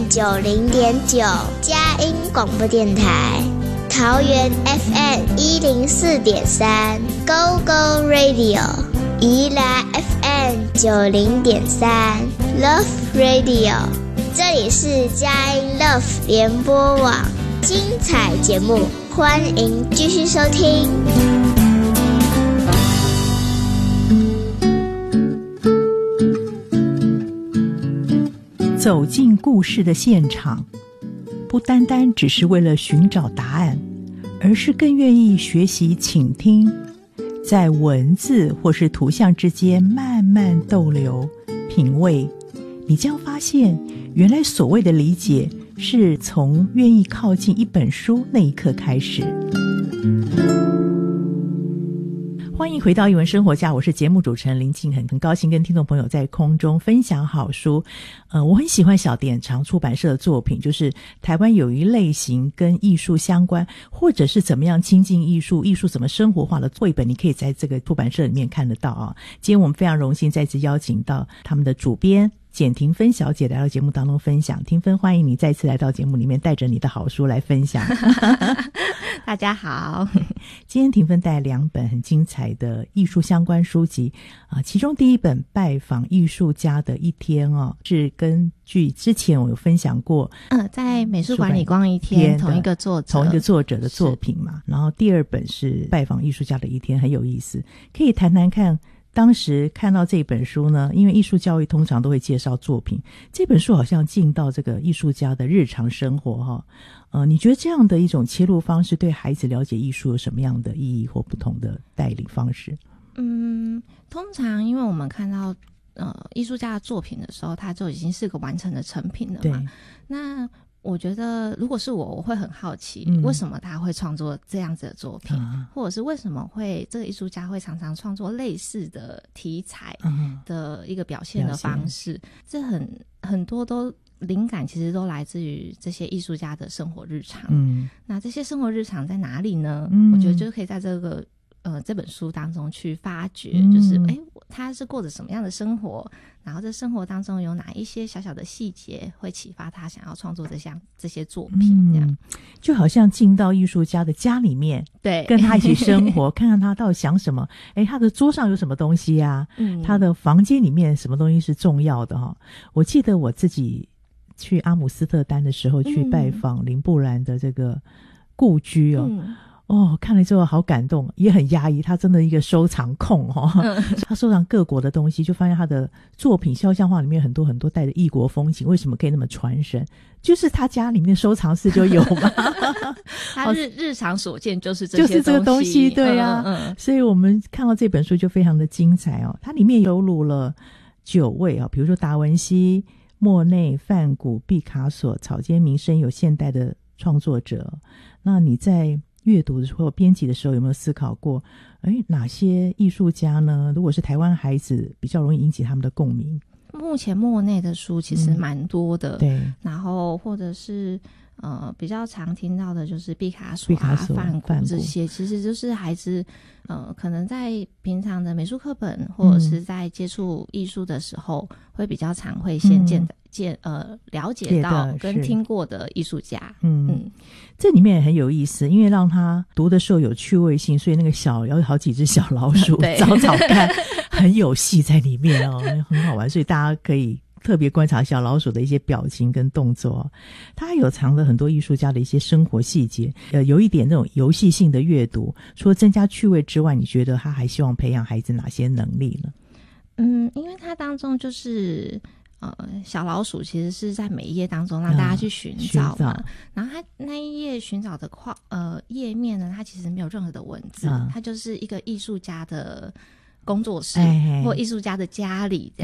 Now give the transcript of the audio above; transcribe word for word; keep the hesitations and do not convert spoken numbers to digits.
九零点九，佳音广播电台。桃园 F M 一零四点三 ，Go Go Radio。宜兰 F M 九零点三 ，Love Radio。这里是佳音 Love 联播网，精彩节目，欢迎继续收听。 走进故事的现场，不单单只是为了寻找答案，而是更愿意学习倾听，在文字或是图像之间慢慢逗留品味，你将发现原来所谓的理解是从愿意靠近一本书那一刻开始。欢迎回到艺文生活家，我是节目主持人林静，很很高兴跟听众朋友在空中分享好书。呃，我很喜欢小典藏出版社的作品，就是台湾有一类型跟艺术相关，或者是怎么样亲近艺术，艺术怎么生活化的绘本，你可以在这个出版社里面看得到啊。今天我们非常荣幸再次邀请到他们的主编简庭芬小姐来到节目当中分享。庭芬，欢迎你再次来到节目里面，带着你的好书来分享。 大家好， 今天庭芬带来两本很精彩的艺术相关书籍啊，其中第一本《拜访艺术家的一天》哦，是根据之前我有分享过， 嗯、呃，在美术馆里逛一天，同一个作者， 同一个作者的作品嘛。然后第二本是《拜访艺术家的一天》，很有意思，可以谈谈看。当时看到这本书呢，因为艺术教育通常都会介绍作品，这本书好像进到这个艺术家的日常生活哈。呃，你觉得这样的一种切入方式对孩子了解艺术有什么样的意义或不同的带领方式？ 嗯，通常因为我们看到呃艺术家的作品的时候，它就已经是个完成的成品了嘛。 对， 那我觉得如果是我我会很好奇、 嗯、 为什么他会创作这样子的作品、 啊、 或者是为什么会这个艺术家会常常创作类似的题材的一个表现的方式、嗯、这很很多都灵感其实都来自于这些艺术家的生活日常。嗯，那这些生活日常在哪里呢、嗯、我觉得就可以在这个呃这本书当中去发掘、嗯、就是诶他是过着什么样的生活，然后这生活当中有哪一些小小的细节会启发他想要创作这项这些作品，这样、嗯、 就好像进到艺术家的家里面， 对， 跟他一起生活看看他到底想什么，诶他的桌上有什么东西啊、嗯、他的房间里面什么东西是重要的哈。我记得我自己去阿姆斯特丹的时候去拜访林布兰的这个故居哦、嗯哦，看了之后好感动，也很压抑。他真的一个收藏控哦、嗯，他收藏各国的东西，就发现他的作品肖像画里面很多很多带着异国风情，为什么可以那么传神？就是他家里面收藏室就有嘛。 他日日常所见就是这些就是这个东西，对啊。嗯嗯，所以我们看到这本书就非常的精彩哦。它里面收录了九位啊、哦，比如说达文西、莫内、梵谷、毕卡索、草间弥生，有现代的创作者。那你在阅读的时候编辑的时候有没有思考过诶哪些艺术家呢，如果是台湾孩子比较容易引起他们的共鸣？ 目前莫内的书其实蛮多的、嗯、对，然后或者是呃比较常听到的就是毕卡索啊、梵谷这些，其实就是孩子呃可能在平常的美术课本或者是在接触艺术的时候、嗯、会比较常会先见的、嗯见呃了解到跟听过的艺术家。嗯嗯， 这里面也很有意思，因为让他读的时候有趣味性，所以那个小有好几只小老鼠找找看很有戏在里面哦，很好玩，所以大家可以特别观察小老鼠的一些表情跟动作。它还有藏了很多艺术家的一些生活细节，呃，有一点那种游戏性的阅读。除了增加趣味之外，你觉得他还希望培养孩子哪些能力呢？ 嗯，因为它当中就是呃，小老鼠其实是在每一页当中让大家去寻找嘛、嗯、然后它那一页寻找的框呃页面呢，它其实没有任何的文字、嗯、它就是一个艺术家的工作室、哎、或艺术家的家里